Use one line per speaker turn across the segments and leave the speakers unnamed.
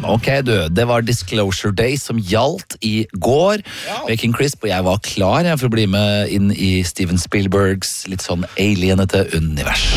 Ok, det var Disclosure Day som gjaldt I går. Bacon Crisp, og jeg var klar for å bli med inn I Steven Spielbergs litt sånn alienete univers.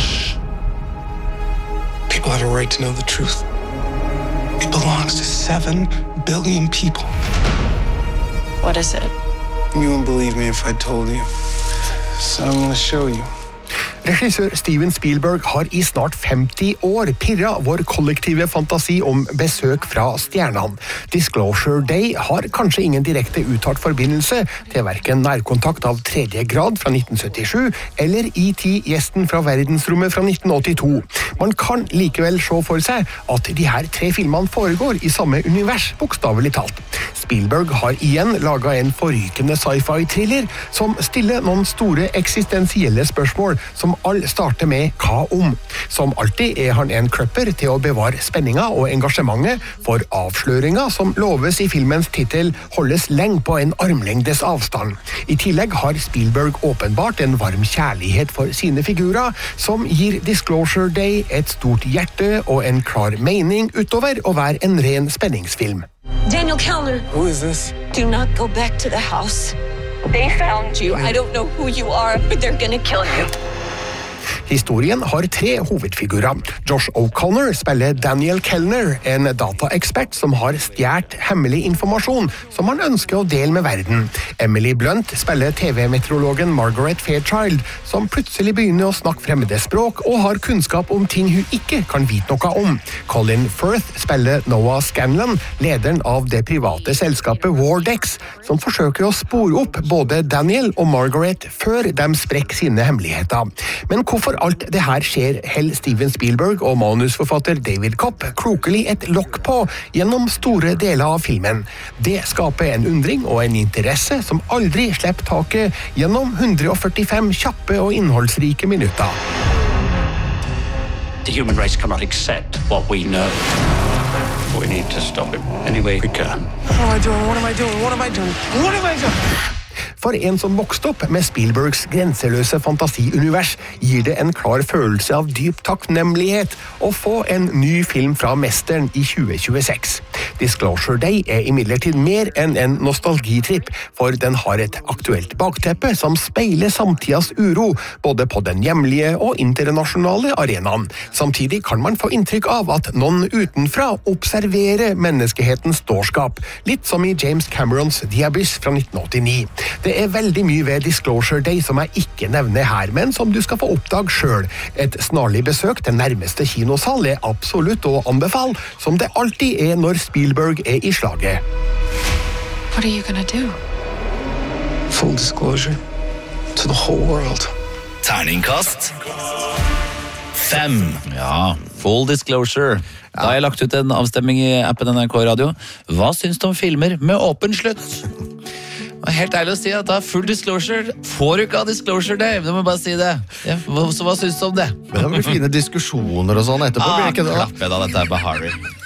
People have a right to know the truth. It belongs to 7 billion people.
What is it?
You wouldn't believe me if I told you. So I'm going to show you.
Regissør Steven Spielberg har I snart 50 år pirret vår kollektive fantasi om besøk fra stjernene. Disclosure Day har kanskje ingen direkte uttalt forbindelse til hverken nærkontakt av 3. grad fra 1977 eller E.T. gjesten fra verdensrommet fra 1982. Man kan likevel se for seg at de her 3 filmene foregår I samme univers, bokstavelig talt. Spielberg har igjen laget en forrykende sci-fi-thriller som stiller noen store eksistensielle spørsmål som alle starter med hva om. Som alltid han en kløpper til å bevare spenninga og engasjementet for avsløringa som loves I filmens titel holdes lenge på en armlengdes avstand. I tillegg har Spielberg åpenbart en varm kjærlighet for sine figurer som gir Disclosure Day et stort hjerte og en klar mening utover å være en ren spenningsfilm.
Daniel Kellner.
Who is this?
Do not go back to the house. They found you. I don't know who you are, but they're gonna kill you.
Historien har 3 hovedfigurer. Josh O'Connor spiller Daniel Kellner, en dataekspert som har stjert hemmelig informasjon som han ønsker å dele med verden. Emily Blunt spiller TV-meteorologen Margaret Fairchild, som plutselig begynner å snakke fremmede språk og har kunnskap om ting hun ikke kan vite noe om. Colin Firth spiller Noah Scanlon, lederen av det private selskapet Wardex, som forsøker å spore opp både Daniel og Margaret før de sprekker sine hemmeligheter. Men hvorfor alt det her skjer held Steven Spielberg og manusforfatter David Kopp klokelig et lokk på gjennom store deler av filmen. Det skaper en undring og en interesse som aldri slipper taket gjennom 145 kjappe og innholdsrike minutter.
The human race cannot accept what we know. We need to stop him any way we can.
What am I doing? What am I doing? What am I doing? What am I doing?
For en som vokste opp med Spielbergs grenseløse fantasiunivers, gir det en klar følelse av dyp takknemlighet å få en ny film fra mesteren I 2026. Disclosure Day imidlertid mer enn en nostalgitripp, for den har et aktuelt bakteppe som speiler samtidas uro, både på den hjemlige og internasjonale arenaen. Samtidig kan man få inntrykk av at noen utenfra observerer menneskehetens dårskap, litt som I James Camerons The Abyss fra 1989. Det veldig mye ved Disclosure Day som jeg ikke nevner her, men som du skal få oppdage selv. Et snarlig besøk til nærmeste kinosal absolutt å anbefale, som det alltid når Spielberg I slaget.
What are you gonna do?
Full disclosure to the whole world.
Terningkast 5. Ja, full disclosure. Da har jeg lagt ut en avstemming I appen NRK Radio. Hva syns du om filmer med åpen slutt? Helt ærlig å si at da full disclosure får du ikke ha disclosure Day, du må bare si det. Ja, så hva syns du om det?
Men det blir fine diskusjoner og sånn etterpå, blir det ikke det?
Klapp jeg da, dette bare Harry.